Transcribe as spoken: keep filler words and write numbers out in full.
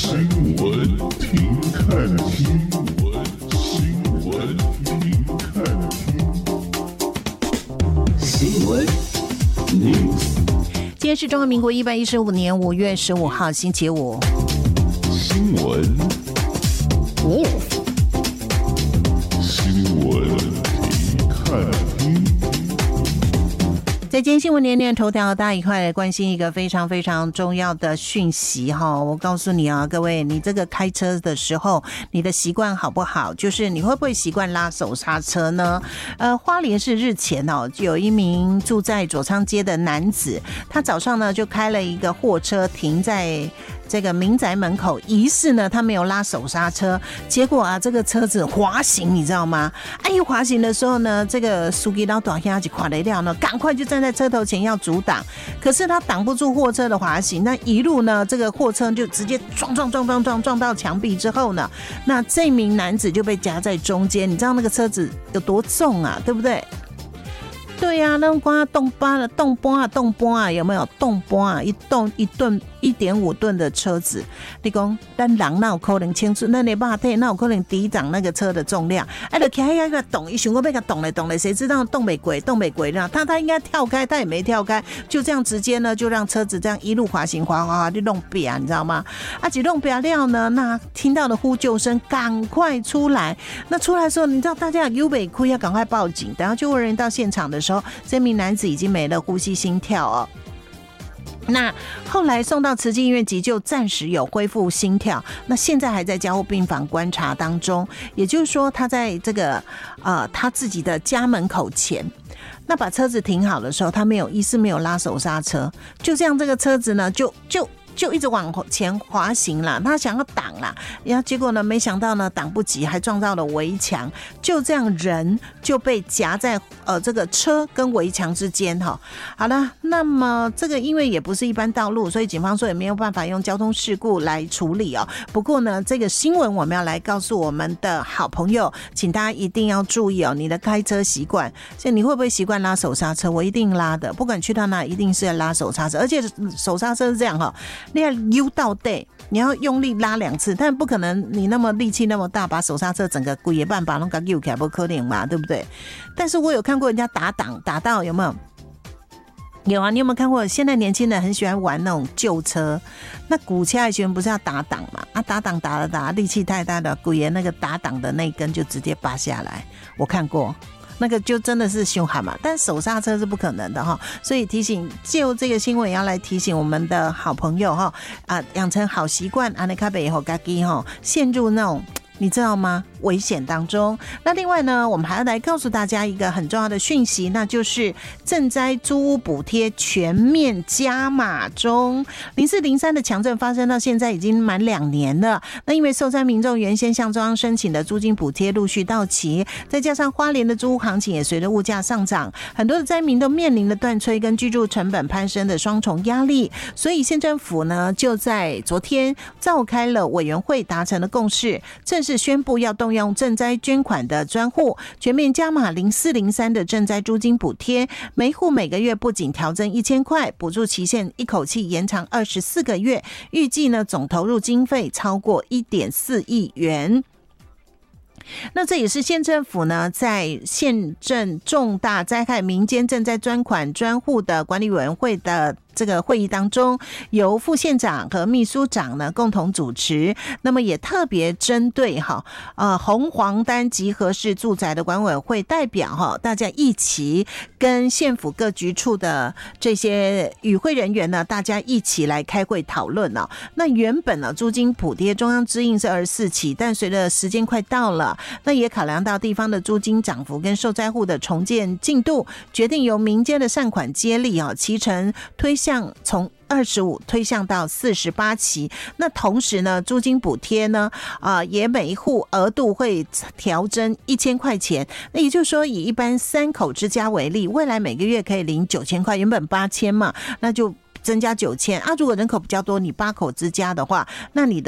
新闻停看听，新闻停看听，新闻 news。 今天是中华民国一百一十五年五月十五号，星期五。 新闻 news， 新闻停看听。 在今天新闻年年头条，大家一块来关心一个非常非常重要的讯息哈！我告诉你啊，各位，你这个开车的时候，你的习惯好不好？就是你会不会习惯拉手刹车呢？呃，花莲市日前哦，有一名住在左昌街的男子，他早上呢就开了一个货车停在这个民宅门口，疑似呢他没有拉手刹车，结果啊这个车子滑行，你知道吗？哎，一滑行的时候呢，这个司机老大兄就看了料呢，赶快就站在车头前要阻挡，可是他挡不住货车的滑行，那一路呢这个货车就直接撞撞撞撞撞撞到墙壁之后呢，那这名男子就被夹在中间，你知道那个车子有多重啊，对不对？对呀、啊，那光动巴了，动波啊，动波啊，有没有动波啊？一动一吨一点五吨的车子，你讲，但人哪有可能轻出？那你爸退哪有可能抵挡那个车的重量？哎，就开一个动，一想过被他动来动来，谁知道动没鬼，动没鬼呢？他他应该跳开，他也没跳开，就这样直接呢，就让车子这样一路滑行，滑滑滑就弄瘪啊，你知道吗？啊，几弄瘪料呢？那听到的呼救声，赶快出来！那出来的时候，你知道大家有被哭要赶快报警，等下救护人到现场的时候，这名男子已经没了呼吸心跳哦。那后来送到慈济医院急救，暂时有恢复心跳，那现在还在加护病房观察当中。也就是说，他在这个呃他自己的家门口前，那把车子停好的时候，他没有意识，没有拉手刹车，就这样这个车子呢，就就。就一直往前滑行啦，他想要挡啦，然后结果呢，没想到呢，挡不及，还撞到了围墙，就这样人就被夹在呃这个车跟围墙之间哈。好了，那么这个因为也不是一般道路，所以警方说也没有办法用交通事故来处理哦。不过呢，这个新闻我们要来告诉我们的好朋友，请大家一定要注意哦，你的开车习惯，所以你会不会习惯拉手刹车？我一定拉的，不管去到哪，一定是要拉手刹车，而且手刹车是这样哈。你要溜到底，你要用力拉两次，但不可能你那么力气那么大，把手刹车整个规也半把弄个溜起来，不可能嘛，对不对？但是我有看过人家打档打到，有没有？有啊，你有没有看过？现在年轻人很喜欢玩那种旧车，那古车以前不是要打档嘛？啊，打档打了打，力气太大的，鬼爷那个打档的那根就直接拔下来，我看过。那个就真的是凶悍嘛，但手刹车是不可能的哈，所以提醒，就这个新闻也要来提醒我们的好朋友哈啊，养成好习惯，安尼卡贝以后自己哈陷入那种你知道吗？危险当中。那另外呢，我们还要来告诉大家一个很重要的讯息，那就是赈灾租屋补贴全面加码中。零四零三的强震发生到现在已经满两年了。那因为受灾民众原先向中央申请的租金补贴陆续到期，再加上花莲的租屋行情也随着物价上涨，很多的灾民都面临了断炊跟居住成本攀升的双重压力。所以县政府呢，就在昨天召开了委员会，达成了共识，正式宣布要动用赈灾捐款的专户全面加码零四零三的赈灾租金补贴，每户每个月不仅调增一千块，补助期限一口气延长二十四个月，预计呢总投入经费超过一点四亿元。那这也是县政府呢在县政重大灾害民间赈灾专款专户的管理委员会的这个会议当中，由副县长和秘书长呢共同主持，那么也特别针对哈呃红黄单集合式住宅的管委会代表哈，大家一起跟县府各局处的这些与会人员呢，大家一起来开会讨论哦。那原本呢租金补贴中央支应是二十四期，但随着时间快到了，那也考量到地方的租金涨幅跟受灾户的重建进度，决定由民间的善款接力啊，期程推向从二十五推向到四十八期。那同时呢，租金补贴呢，啊、呃，也每一户额度会调增一千块钱。那也就是说，以一般三口之家为例，未来每个月可以领九千块，原本八千嘛，那就增加九千啊。如果人口比较多，你八口之家的话，那你的